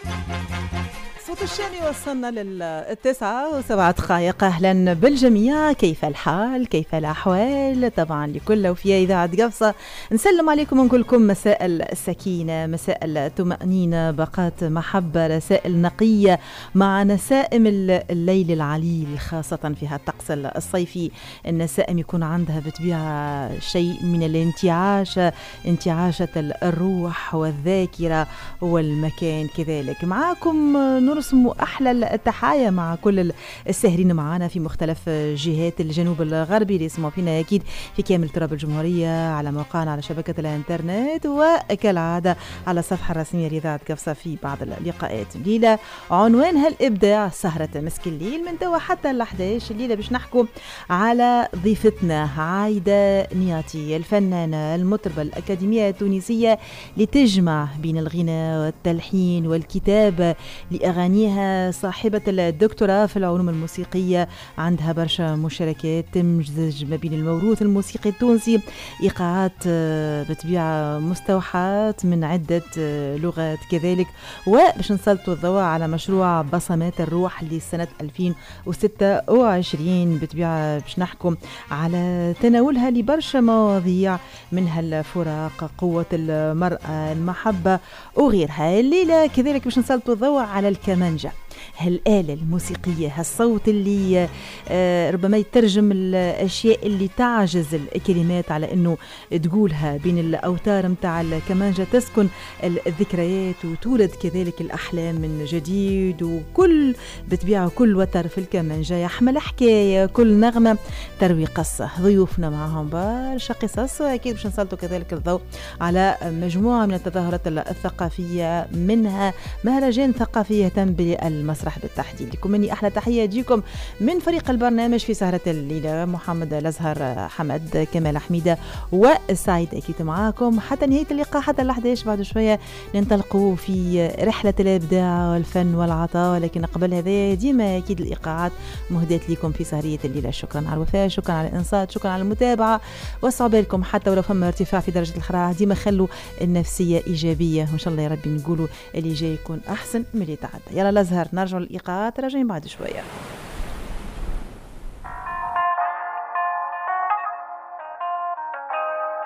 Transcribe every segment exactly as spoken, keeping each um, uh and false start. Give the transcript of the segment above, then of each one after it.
صوت الشامي وصلنا للتسعة وسبعة دقائق. أهلا بالجميع، كيف الحال؟ كيف الأحوال؟ طبعا لكل وفي إذاعة قفصة نسلم عليكم ونقول لكم مساء السكينة، مساء الطمأنينة، باقات محبة، رسائل نقية مع نسائم الليل العليل، خاصة في هالطقس الصيفي. النسائم يكون عندها بطبيعة شيء من الانتعاش، انتعاشة الروح والذاكرة والمكان كذلك. معاكم نرسم أحلى التحايا مع كل الساهرين معنا في مختلف جهات الجنوب الغربي اللي يسمعوا فينا أكيد في كامل تراب الجمهورية، على موقعنا على شبكة الانترنت، وكالعادة على الصفحة الرسمية لإذاعة قفصة في بعض اللقاءات. الليلة عنوانها الإبداع، سهرة مسك الليل من توا حتى الأحداش. الليلة باش نحكوا على ضيفتنا عايدة نياتي، الفنانة المطربة الأكاديمية التونسية لتجمع بين الغناء والتلحين والكتابة لأغانيها، صاحبة الدكتوراه في العلوم الموسيقية، عندها برشا مشاركات تمزج ما بين الموروث الموسيقي التونسي، إيقاعات بطبيعة مستوحاة من عدة لغات كذلك. وباش نسلطوا الضوء على مشروع بصمات الروح لسنة ألفين وستة وعشرين، بطبيعة باش نحكم على تناولها لبرشا مواضيع منها الفراق، قوة المرأة، المحبة وغيرها. الليلة كذلك باش نسلطوا الضوء على الكمانجة، هالآلة الموسيقية، هالصوت اللي آه ربما يترجم الأشياء اللي تعجز الكلمات على أنه تقولها. بين الأوتار متاع الكمانجة تسكن الذكريات وتولد كذلك الأحلام من جديد، وكل بتبيع كل وتر في الكمانجة يحمل حكاية، كل نغمة تروي قصة. ضيوفنا معهم برشا قصص، وأكيد باش نسلطوا كذلك الضوء على مجموعة من التظاهرات الثقافية، منها مهرجان ثقافي يهتم بالمسرح بالتحديد. لكم مني أحلى تحية تجيكم من فريق البرنامج في سهرة الليلة، محمد الأزهر، حمد، كمال حميدة، والسعيد أكيد معاكم حتى نهاية اللقاء، حتى الأحداش. بعد شوية ننطلقوا في رحلة الإبداع والفن والعطاء، ولكن قبل هذا ديما أكيد الإيقاعات مهداة لكم في سهرية الليلة. شكرا على الوفاء، شكرا على الإنصات، شكرا على المتابعة، وصعبالكم حتى ولو فما ارتفاع في درجة الحرارة ديما خلوا النفسية إيجابية، وإن شاء الله يا ربي نقولوا اللي جاي يكون أحسن من اللي تعدى. يلا الأزهر، نرجع للإيقاعات، راجعين بعد شوية.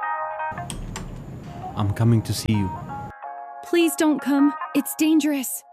I'm coming to see you. Please don't come. It's dangerous.